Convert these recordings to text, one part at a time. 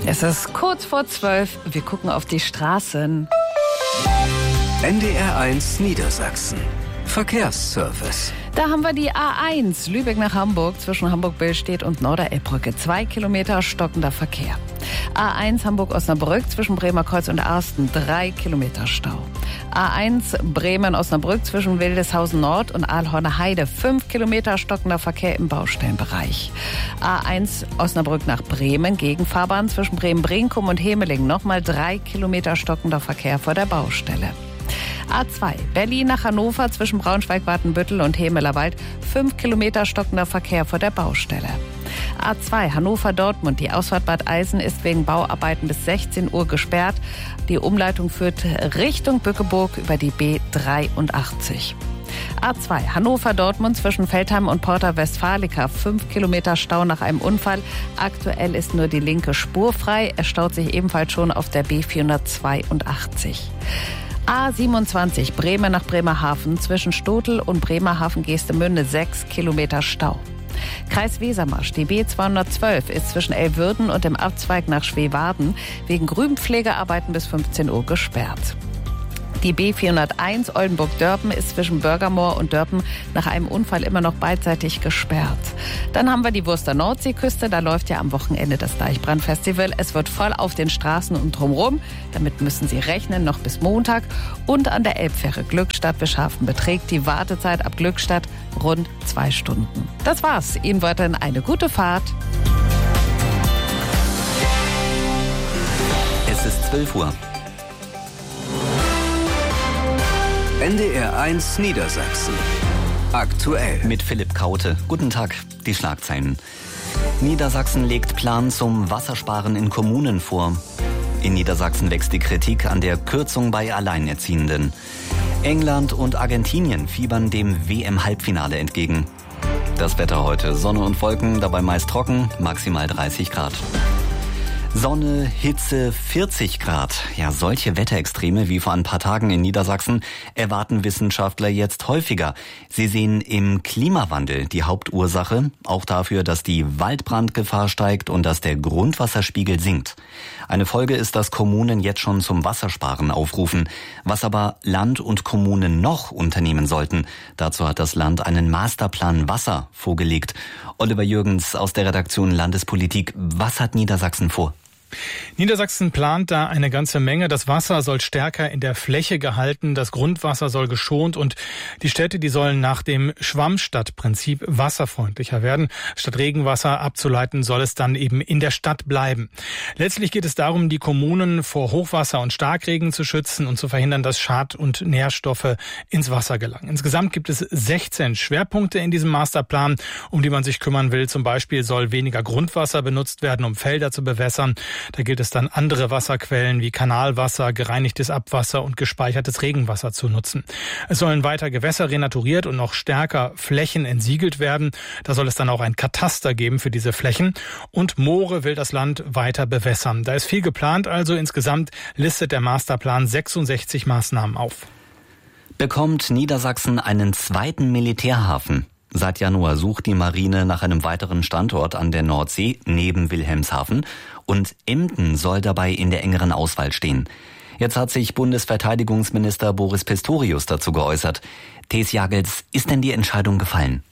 Es ist kurz vor 12. Wir gucken auf die Straßen. NDR1 Niedersachsen. Verkehrsservice. Da haben wir die A1 Lübeck nach Hamburg zwischen Hamburg-Billstedt und Norderelbbrücke. 2 Kilometer stockender Verkehr. A1 Hamburg-Osnabrück zwischen Bremerkreuz und Arsten. 3 Kilometer Stau. A1 Bremen-Osnabrück zwischen Wildeshausen Nord und Aalhorner Heide. 5 Kilometer stockender Verkehr im Baustellenbereich. A1 Osnabrück nach Bremen, Gegenfahrbahn zwischen Bremen-Brinkum und Hemeling. Nochmal 3 Kilometer stockender Verkehr vor der Baustelle. A2 Berlin nach Hannover zwischen Braunschweig-Watenbüttel und Hemelerwald. 5 Kilometer stockender Verkehr vor der Baustelle. A2 Hannover-Dortmund. Die Ausfahrt Bad Eisen ist wegen Bauarbeiten bis 16 Uhr gesperrt. Die Umleitung führt Richtung Bückeburg über die B83. A2 Hannover-Dortmund zwischen Veltheim und Porta Westfalica. 5 Kilometer Stau nach einem Unfall. Aktuell ist nur die linke Spur frei. Es staut sich ebenfalls schon auf der B482. A27 Bremen nach Bremerhaven zwischen Stotel und Bremerhaven-Geestemünde 6 Kilometer Stau. Kreis Wesermarsch, die B212 ist zwischen Elwürden und dem Abzweig nach Schweewarden wegen Grünpflegearbeiten bis 15 Uhr gesperrt. Die B401 Oldenburg-Dörpen ist zwischen Börgermoor und Dörpen nach einem Unfall immer noch beidseitig gesperrt. Dann haben wir die Wurster Nordseeküste. Da läuft ja am Wochenende das Deichbrandfestival. Es wird voll auf den Straßen und drumherum. Damit müssen Sie rechnen, noch bis Montag. Und an der Elbfähre Glückstadt-Bischhafen beträgt die Wartezeit ab Glückstadt rund 2 Stunden. Das war's. Ihnen weiterhin eine gute Fahrt. Es ist 12 Uhr. NDR1 Niedersachsen. Aktuell. Mit Philipp Kaute. Guten Tag, die Schlagzeilen. Niedersachsen legt Plan zum Wassersparen in Kommunen vor. In Niedersachsen wächst die Kritik an der Kürzung bei Alleinerziehenden. England und Argentinien fiebern dem WM-Halbfinale entgegen. Das Wetter heute: Sonne und Wolken, dabei meist trocken, maximal 30 Grad. Sonne, Hitze, 40 Grad. Ja, solche Wetterextreme wie vor ein paar Tagen in Niedersachsen erwarten Wissenschaftler jetzt häufiger. Sie sehen im Klimawandel die Hauptursache, auch dafür, dass die Waldbrandgefahr steigt und dass der Grundwasserspiegel sinkt. Eine Folge ist, dass Kommunen jetzt schon zum Wassersparen aufrufen. Was aber Land und Kommunen noch unternehmen sollten, dazu hat das Land einen Masterplan Wasser vorgelegt. Oliver Jürgens aus der Redaktion Landespolitik. Was hat Niedersachsen vor? Niedersachsen plant da eine ganze Menge. Das Wasser soll stärker in der Fläche gehalten, das Grundwasser soll geschont und die Städte, die sollen nach dem Schwammstadtprinzip wasserfreundlicher werden. Statt Regenwasser abzuleiten, soll es dann eben in der Stadt bleiben. Letztlich geht es darum, die Kommunen vor Hochwasser und Starkregen zu schützen und zu verhindern, dass Schad- und Nährstoffe ins Wasser gelangen. Insgesamt gibt es 16 Schwerpunkte in diesem Masterplan, um die man sich kümmern will. Zum Beispiel soll weniger Grundwasser benutzt werden, um Felder zu bewässern. Da gilt es dann, andere Wasserquellen wie Kanalwasser, gereinigtes Abwasser und gespeichertes Regenwasser zu nutzen. Es sollen weiter Gewässer renaturiert und noch stärker Flächen entsiegelt werden. Da soll es dann auch ein Kataster geben für diese Flächen. Und Moore will das Land weiter bewässern. Da ist viel geplant, also insgesamt listet der Masterplan 66 Maßnahmen auf. Bekommt Niedersachsen einen zweiten Militärhafen? Seit Januar sucht die Marine nach einem weiteren Standort an der Nordsee neben Wilhelmshaven und Emden soll dabei in der engeren Auswahl stehen. Jetzt hat sich Bundesverteidigungsminister Boris Pistorius dazu geäußert. Thes Jagels, ist denn die Entscheidung gefallen?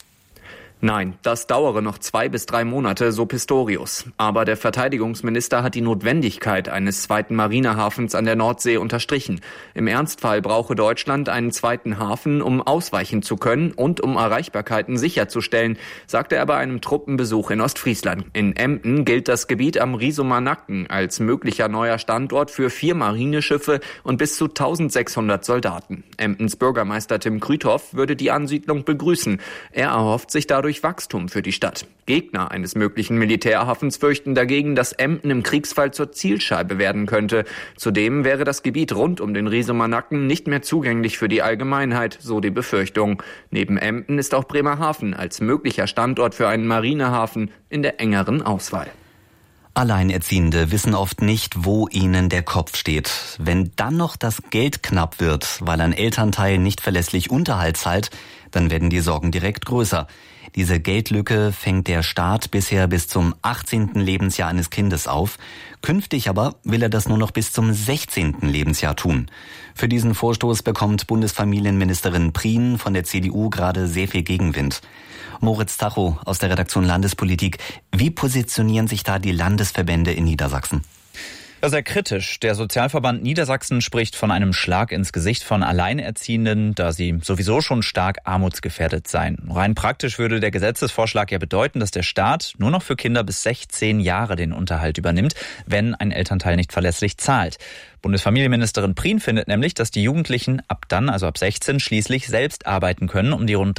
Nein, das dauere noch 2 bis 3 Monate, so Pistorius. Aber der Verteidigungsminister hat die Notwendigkeit eines zweiten Marinehafens an der Nordsee unterstrichen. Im Ernstfall brauche Deutschland einen zweiten Hafen, um ausweichen zu können und um Erreichbarkeiten sicherzustellen, sagte er bei einem Truppenbesuch in Ostfriesland. In Emden gilt das Gebiet am Riesumer Nacken als möglicher neuer Standort für 4 Marineschiffe und bis zu 1600 Soldaten. Emdens Bürgermeister Tim Krüthoff würde die Ansiedlung begrüßen. Er erhofft sich dadurch Wachstum für die Stadt. Gegner eines möglichen Militärhafens fürchten dagegen, dass Emden im Kriegsfall zur Zielscheibe werden könnte. Zudem wäre das Gebiet rund um den Riesumer Nacken nicht mehr zugänglich für die Allgemeinheit, so die Befürchtung. Neben Emden ist auch Bremerhaven als möglicher Standort für einen Marinehafen in der engeren Auswahl. Alleinerziehende wissen oft nicht, wo ihnen der Kopf steht. Wenn dann noch das Geld knapp wird, weil ein Elternteil nicht verlässlich Unterhalt zahlt, dann werden die Sorgen direkt größer. Diese Geldlücke fängt der Staat bisher bis zum 18. Lebensjahr eines Kindes auf. Künftig aber will er das nur noch bis zum 16. Lebensjahr tun. Für diesen Vorstoß bekommt Bundesfamilienministerin Prien von der CDU gerade sehr viel Gegenwind. Moritz Tachow aus der Redaktion Landespolitik. Wie positionieren sich da die Landesverbände in Niedersachsen? Ja, sehr kritisch. Der Sozialverband Niedersachsen spricht von einem Schlag ins Gesicht von Alleinerziehenden, da sie sowieso schon stark armutsgefährdet seien. Rein praktisch würde der Gesetzesvorschlag ja bedeuten, dass der Staat nur noch für Kinder bis 16 Jahre den Unterhalt übernimmt, wenn ein Elternteil nicht verlässlich zahlt. Bundesfamilienministerin Prien findet nämlich, dass die Jugendlichen ab dann, also ab 16, schließlich selbst arbeiten können, um die rund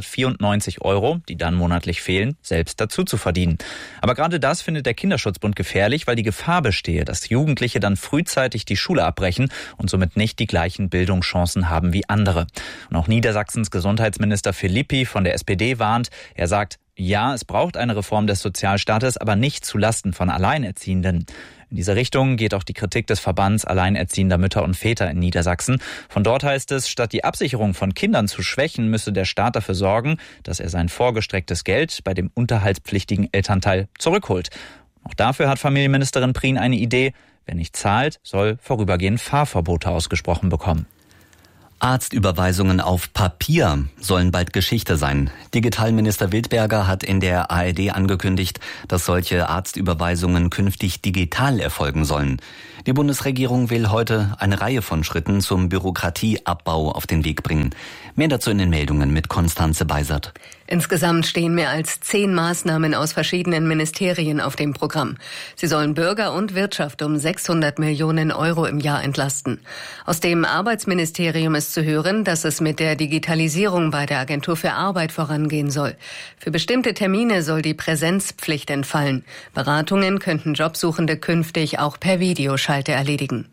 394 €, die dann monatlich fehlen, selbst dazu zu verdienen. Aber gerade das findet der Kinderschutzbund gefährlich, weil die Gefahr bestehe, dass Jugendliche dann frühzeitig die Schule abbrechen und somit nicht die gleichen Bildungschancen haben wie andere. Und auch Niedersachsens Gesundheitsminister Philippi von der SPD warnt. Er sagt, ja, es braucht eine Reform des Sozialstaates, aber nicht zulasten von Alleinerziehenden. In diese Richtung geht auch die Kritik des Verbands alleinerziehender Mütter und Väter in Niedersachsen. Von dort heißt es, statt die Absicherung von Kindern zu schwächen, müsse der Staat dafür sorgen, dass er sein vorgestrecktes Geld bei dem unterhaltspflichtigen Elternteil zurückholt. Auch dafür hat Familienministerin Prien eine Idee. Wer nicht zahlt, soll vorübergehend Fahrverbote ausgesprochen bekommen. Arztüberweisungen auf Papier sollen bald Geschichte sein. Digitalminister Wildberger hat in der ARD angekündigt, dass solche Arztüberweisungen künftig digital erfolgen sollen. Die Bundesregierung will heute eine Reihe von Schritten zum Bürokratieabbau auf den Weg bringen. Mehr dazu in den Meldungen mit Konstanze Beisert. Insgesamt stehen mehr als 10 Maßnahmen aus verschiedenen Ministerien auf dem Programm. Sie sollen Bürger und Wirtschaft um 600 Millionen € im Jahr entlasten. Aus dem Arbeitsministerium ist zu hören, dass es mit der Digitalisierung bei der Agentur für Arbeit vorangehen soll. Für bestimmte Termine soll die Präsenzpflicht entfallen. Beratungen könnten Jobsuchende künftig auch per Videoschalte erledigen.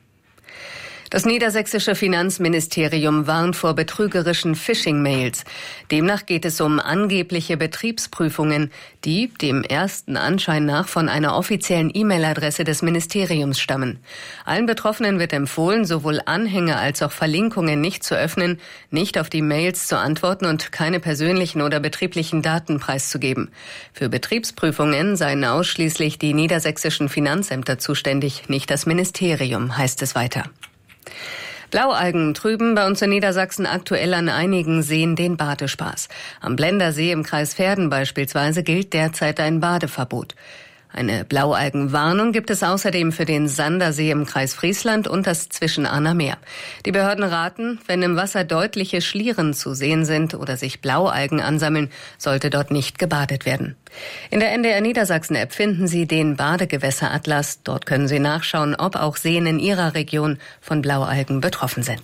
Das niedersächsische Finanzministerium warnt vor betrügerischen Phishing-Mails. Demnach geht es um angebliche Betriebsprüfungen, die dem ersten Anschein nach von einer offiziellen E-Mail-Adresse des Ministeriums stammen. Allen Betroffenen wird empfohlen, sowohl Anhänge als auch Verlinkungen nicht zu öffnen, nicht auf die Mails zu antworten und keine persönlichen oder betrieblichen Daten preiszugeben. Für Betriebsprüfungen seien ausschließlich die niedersächsischen Finanzämter zuständig, nicht das Ministerium, heißt es weiter. Blaualgen trüben bei uns in Niedersachsen aktuell an einigen Seen den Badespaß. Am Blendersee im Kreis Verden beispielsweise gilt derzeit ein Badeverbot. Eine Blaualgenwarnung gibt es außerdem für den Sandersee im Kreis Friesland und das Zwischenahner Meer. Die Behörden raten, wenn im Wasser deutliche Schlieren zu sehen sind oder sich Blaualgen ansammeln, sollte dort nicht gebadet werden. In der NDR Niedersachsen-App finden Sie den Badegewässeratlas. Dort können Sie nachschauen, ob auch Seen in Ihrer Region von Blaualgen betroffen sind.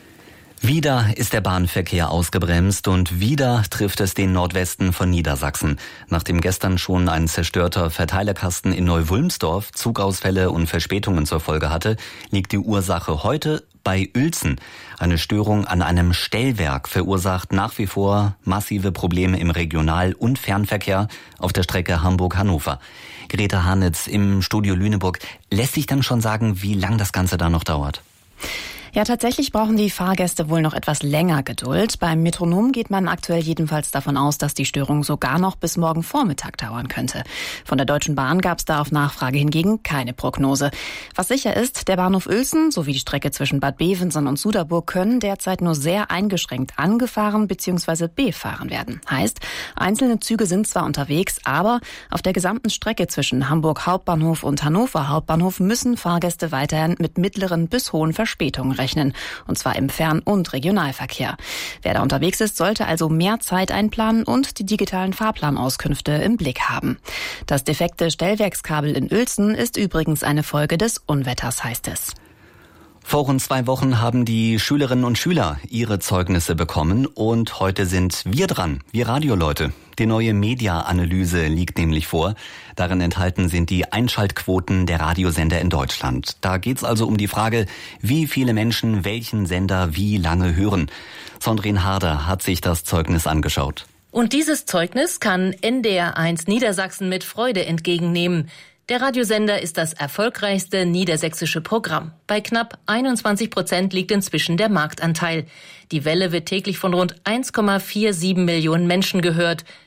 Wieder ist der Bahnverkehr ausgebremst und wieder trifft es den Nordwesten von Niedersachsen. Nachdem gestern schon ein zerstörter Verteilerkasten in Neu-Wulmsdorf Zugausfälle und Verspätungen zur Folge hatte, liegt die Ursache heute bei Uelzen. Eine Störung an einem Stellwerk verursacht nach wie vor massive Probleme im Regional- und Fernverkehr auf der Strecke Hamburg-Hannover. Greta Hanitz im Studio Lüneburg. Lässt sich dann schon sagen, wie lang das Ganze da noch dauert? Ja, tatsächlich brauchen die Fahrgäste wohl noch etwas länger Geduld. Beim Metronom geht man aktuell jedenfalls davon aus, dass die Störung sogar noch bis morgen Vormittag dauern könnte. Von der Deutschen Bahn gab es da auf Nachfrage hingegen keine Prognose. Was sicher ist, der Bahnhof Uelzen sowie die Strecke zwischen Bad Bevensen und Suderburg können derzeit nur sehr eingeschränkt angefahren bzw. befahren werden. Heißt, einzelne Züge sind zwar unterwegs, aber auf der gesamten Strecke zwischen Hamburg Hauptbahnhof und Hannover Hauptbahnhof müssen Fahrgäste weiterhin mit mittleren bis hohen Verspätungen rechnen. Und zwar im Fern- und Regionalverkehr. Wer da unterwegs ist, sollte also mehr Zeit einplanen und die digitalen Fahrplanauskünfte im Blick haben. Das defekte Stellwerkskabel in Uelzen ist übrigens eine Folge des Unwetters, heißt es. Vor rund 2 Wochen haben die Schülerinnen und Schüler ihre Zeugnisse bekommen und heute sind wir dran, wir Radioleute. Die neue Media-Analyse liegt nämlich vor. Darin enthalten sind die Einschaltquoten der Radiosender in Deutschland. Da geht's also um die Frage, wie viele Menschen welchen Sender wie lange hören. Sondrin Harder hat sich das Zeugnis angeschaut. Und dieses Zeugnis kann NDR1 Niedersachsen mit Freude entgegennehmen. Der Radiosender ist das erfolgreichste niedersächsische Programm. Bei knapp 21% liegt inzwischen der Marktanteil. Die Welle wird täglich von rund 1,47 Millionen Menschen gehört.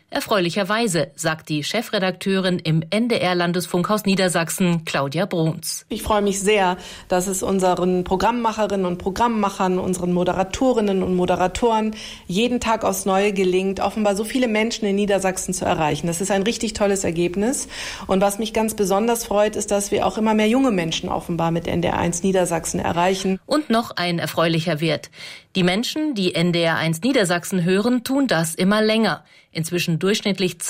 Erfreulicherweise, sagt die Chefredakteurin im NDR-Landesfunkhaus Niedersachsen, Claudia Bruns. Ich freue mich sehr, dass es unseren Programmmacherinnen und Programmmachern, unseren Moderatorinnen und Moderatoren jeden Tag aufs Neue gelingt, offenbar so viele Menschen in Niedersachsen zu erreichen. Das ist ein richtig tolles Ergebnis. Und was mich ganz besonders freut, ist, dass wir auch immer mehr junge Menschen offenbar mit NDR1 Niedersachsen erreichen. Und noch ein erfreulicher Wert. Die Menschen, die NDR1 Niedersachsen hören, tun das immer länger. Inzwischen durchschnittlich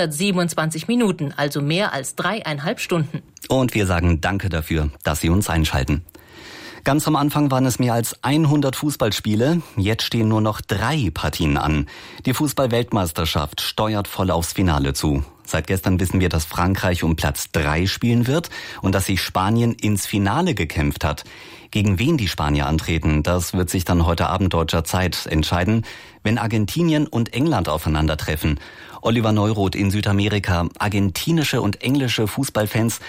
227 Minuten, also mehr als 3,5 Stunden. Und wir sagen Danke dafür, dass Sie uns einschalten. Ganz am Anfang waren es mehr als 100 Fußballspiele. Jetzt stehen nur noch 3 Partien an. Die Fußball-Weltmeisterschaft steuert voll aufs Finale zu. Seit gestern wissen wir, dass Frankreich um Platz 3 spielen wird und dass sich Spanien ins Finale gekämpft hat. Gegen wen die Spanier antreten, das wird sich dann heute Abend deutscher Zeit entscheiden, wenn Argentinien und England aufeinandertreffen. Oliver Neuroth in Südamerika, argentinische und englische Fußballfans,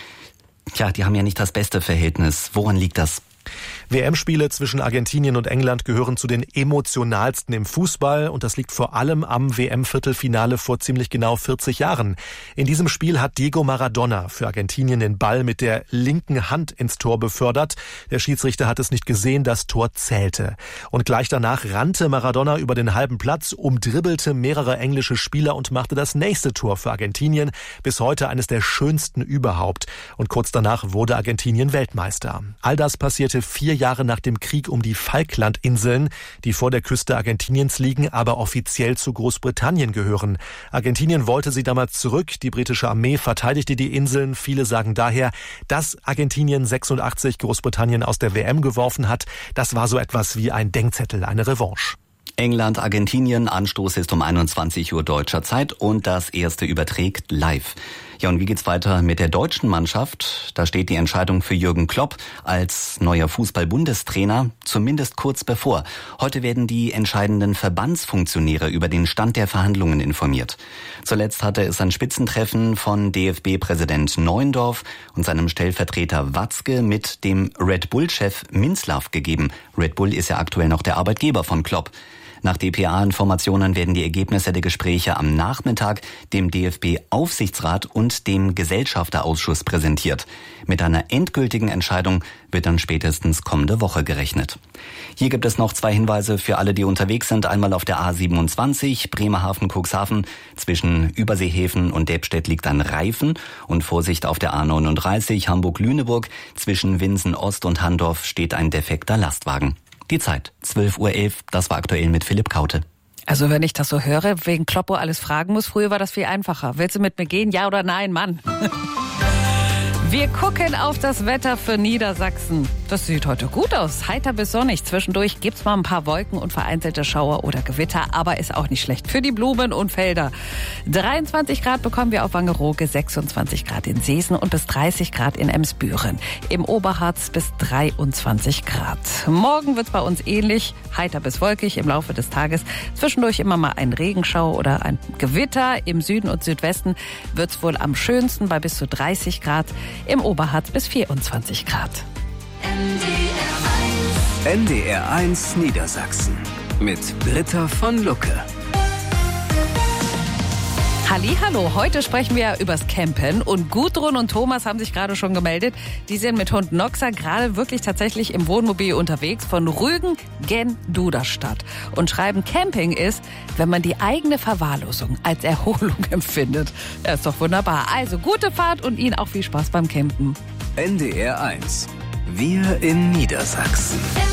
die haben ja nicht das beste Verhältnis. Woran liegt das? WM-Spiele zwischen Argentinien und England gehören zu den emotionalsten im Fußball und das liegt vor allem am WM-Viertelfinale vor ziemlich genau 40 Jahren. In diesem Spiel hat Diego Maradona für Argentinien den Ball mit der linken Hand ins Tor befördert. Der Schiedsrichter hat es nicht gesehen, das Tor zählte. Und gleich danach rannte Maradona über den halben Platz, umdribbelte mehrere englische Spieler und machte das nächste Tor für Argentinien. Bis heute eines der schönsten überhaupt. Und kurz danach wurde Argentinien Weltmeister. All das passierte 4 Jahre nach dem Krieg um die Falklandinseln, die vor der Küste Argentiniens liegen, aber offiziell zu Großbritannien gehören. Argentinien wollte sie damals zurück, die britische Armee verteidigte die Inseln. Viele sagen daher, dass Argentinien 86 Großbritannien aus der WM geworfen hat. Das war so etwas wie ein Denkzettel, eine Revanche. England, Argentinien, Anstoß ist um 21 Uhr deutscher Zeit und das erste überträgt live. Ja, und wie geht's weiter mit der deutschen Mannschaft? Da steht die Entscheidung für Jürgen Klopp als neuer Fußball-Bundestrainer zumindest kurz bevor. Heute werden die entscheidenden Verbandsfunktionäre über den Stand der Verhandlungen informiert. Zuletzt hatte es ein Spitzentreffen von DFB-Präsident Neuendorf und seinem Stellvertreter Watzke mit dem Red Bull-Chef Minzlaff gegeben. Red Bull ist ja aktuell noch der Arbeitgeber von Klopp. Nach dpa-Informationen werden die Ergebnisse der Gespräche am Nachmittag dem DFB-Aufsichtsrat und dem Gesellschafterausschuss präsentiert. Mit einer endgültigen Entscheidung wird dann spätestens kommende Woche gerechnet. Hier gibt es noch 2 Hinweise für alle, die unterwegs sind. Einmal auf der A27 Bremerhaven-Cuxhaven. Zwischen Überseehäfen und Debstedt liegt ein Reifen. Und Vorsicht auf der A39 Hamburg-Lüneburg. Zwischen Winsen-Ost und Handorf steht ein defekter Lastwagen. Die Zeit, 12:11 Uhr, das war aktuell mit Philipp Kaute. Also wenn ich das so höre, wegen Kloppo alles fragen muss, früher war das viel einfacher. Willst du mit mir gehen, ja oder nein, Mann? Wir gucken auf das Wetter für Niedersachsen. Das sieht heute gut aus. Heiter bis sonnig. Zwischendurch gibt's mal ein paar Wolken und vereinzelte Schauer oder Gewitter, aber ist auch nicht schlecht für die Blumen und Felder. 23 Grad bekommen wir auf Wangerooge, 26 Grad in Seesen und bis 30 Grad in Emsbüren. Im Oberharz bis 23 Grad. Morgen wird's bei uns ähnlich. Heiter bis wolkig im Laufe des Tages. Zwischendurch immer mal ein Regenschauer oder ein Gewitter. Im Süden und Südwesten wird's wohl am schönsten bei bis zu 30 Grad. Im Oberharz bis 24 Grad. NDR1 Niedersachsen mit Britta von Lucke. Hallihallo, heute sprechen wir übers Campen und Gudrun und Thomas haben sich gerade schon gemeldet. Die sind mit Hund Noxa gerade wirklich tatsächlich im Wohnmobil unterwegs von Rügen gen Duderstadt und schreiben, Camping ist, wenn man die eigene Verwahrlosung als Erholung empfindet. Das ist doch wunderbar. Also gute Fahrt und Ihnen auch viel Spaß beim Campen. NDR1. Wir in Niedersachsen.